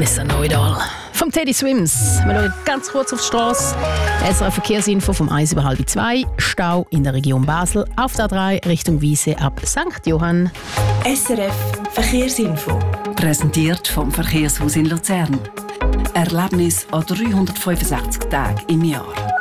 Mr. Know-it-all. Vom Teddy Swims. Wir schauen ganz kurz auf die Straße. SRF Verkehrsinfo vom 1 über halb 2. Stau in der Region Basel. Auf der 3 Richtung Wiese ab St. Johann. SRF Verkehrsinfo. Präsentiert vom Verkehrshaus in Luzern. Erlebnis an 365 Tagen im Jahr.